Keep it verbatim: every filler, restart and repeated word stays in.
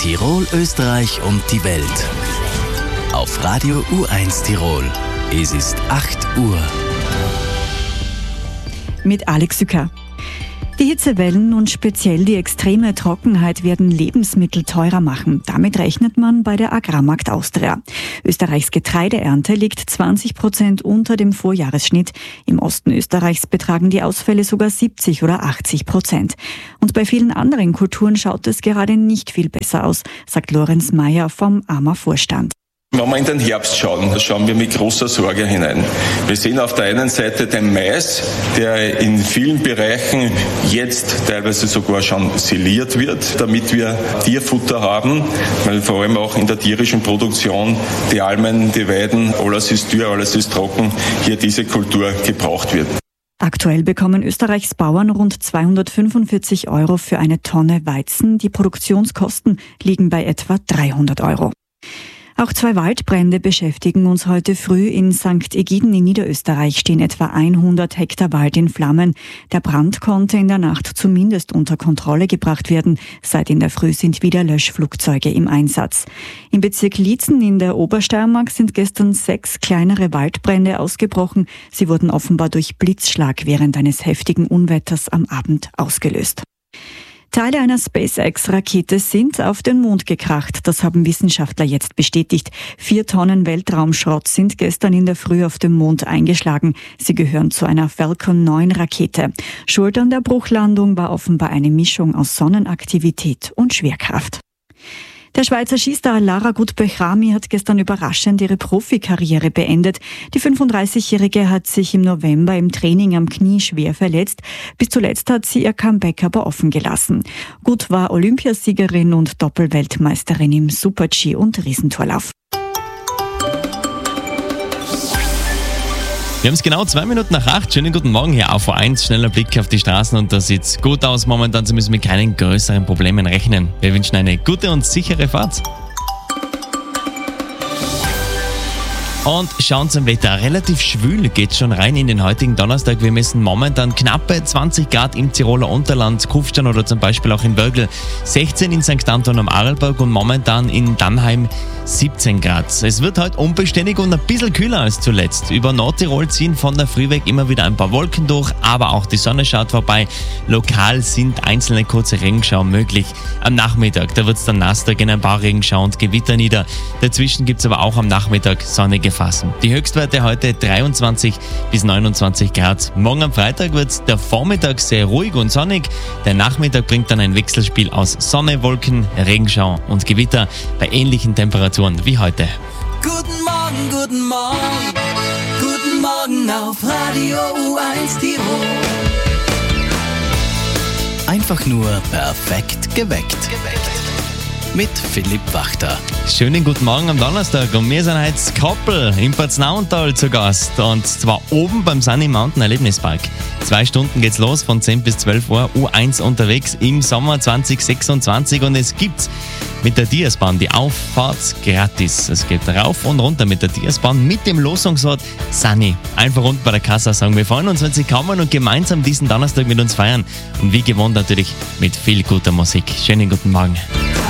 Tirol, Österreich und die Welt. Auf Radio U eins Tirol. Es ist acht Uhr. Mit Alex Sücker. Die Hitzewellen und speziell die extreme Trockenheit werden Lebensmittel teurer machen. Damit rechnet man bei der Agrarmarkt Austria. Österreichs Getreideernte liegt zwanzig Prozent unter dem Vorjahresschnitt. Im Osten Österreichs betragen die Ausfälle sogar siebzig oder achtzig Prozent. Und bei vielen anderen Kulturen schaut es gerade nicht viel besser aus, sagt Lorenz Meyer vom A M A-Vorstand. Wenn wir in den Herbst schauen, da schauen wir mit großer Sorge hinein. Wir sehen auf der einen Seite den Mais, der in vielen Bereichen jetzt teilweise sogar schon siliert wird, damit wir Tierfutter haben, weil vor allem auch in der tierischen Produktion die Almen, die Weiden, alles ist dürr, alles ist trocken, hier diese Kultur gebraucht wird. Aktuell bekommen Österreichs Bauern rund zweihundertfünfundvierzig Euro für eine Tonne Weizen. Die Produktionskosten liegen bei etwa dreihundert Euro. Auch zwei Waldbrände beschäftigen uns heute früh. In Sankt Egiden in Niederösterreich stehen etwa hundert Hektar Wald in Flammen. Der Brand konnte in der Nacht zumindest unter Kontrolle gebracht werden. Seit in der Früh sind wieder Löschflugzeuge im Einsatz. Im Bezirk Liezen in der Obersteiermark sind gestern sechs kleinere Waldbrände ausgebrochen. Sie wurden offenbar durch Blitzschlag während eines heftigen Unwetters am Abend ausgelöst. Teile einer SpaceX-Rakete sind auf den Mond gekracht. Das haben Wissenschaftler jetzt bestätigt. Vier Tonnen Weltraumschrott sind gestern in der Früh auf dem Mond eingeschlagen. Sie gehören zu einer Falcon neun Rakete. Schuld an der Bruchlandung war offenbar eine Mischung aus Sonnenaktivität und Schwerkraft. Der Schweizer Skistar Lara Gut-Bechrami hat gestern überraschend ihre Profikarriere beendet. Die fünfunddreißigjährige hat sich im November im Training am Knie schwer verletzt. Bis zuletzt hat sie ihr Comeback aber offen gelassen. Gut war Olympiasiegerin und Doppelweltmeisterin im Super-G und Riesentorlauf. Wir haben es genau zwei Minuten nach acht. Schönen guten Morgen hier auf A eins. Schneller Blick auf die Straßen und da sieht es gut aus. Momentan Sie müssen mit keinen größeren Problemen rechnen. Wir wünschen eine gute und sichere Fahrt. Und schauen zum Wetter. Relativ schwül geht schon rein in den heutigen Donnerstag. Wir messen momentan knappe zwanzig Grad im Tiroler Unterland, Kufstein oder zum Beispiel auch in Wörgl. sechzehn in Sankt Anton am Arlberg und momentan in Dannheim siebzehn Grad. Es wird heute unbeständig und ein bisschen kühler als zuletzt. Über Nordtirol ziehen von der Früh weg immer wieder ein paar Wolken durch, aber auch die Sonne schaut vorbei. Lokal sind einzelne kurze Regenschauer möglich. Am Nachmittag, da wird es dann nass, da gehen ein paar Regenschauer und Gewitter nieder. Dazwischen gibt es aber auch am Nachmittag sonnige Phasen. Die Höchstwerte heute dreiundzwanzig bis neunundzwanzig Grad. Morgen am Freitag wird der Vormittag sehr ruhig und sonnig. Der Nachmittag bringt dann ein Wechselspiel aus Sonne, Wolken, Regenschauer und Gewitter bei ähnlichen Temperaturen wie heute. Guten Morgen, guten Morgen, guten Morgen auf Radio U eins Tirol. Einfach nur perfekt geweckt. Mit Philipp Wachter. Schönen guten Morgen am Donnerstag und wir sind heute Koppel im Paznauntal zu Gast und zwar oben beim Sunny Mountain Erlebnispark. Zwei Stunden geht's los von zehn bis zwölf Uhr, U eins unterwegs im Sommer zwanzig sechsundzwanzig und es gibt mit der Diasbahn die Auffahrt gratis. Es geht rauf und runter mit der Diasbahn mit dem Losungswort Sunny. Einfach unten bei der Kasse sagen, wir freuen uns, wenn Sie kommen und gemeinsam diesen Donnerstag mit uns feiern und wie gewohnt natürlich mit viel guter Musik. Schönen guten Morgen.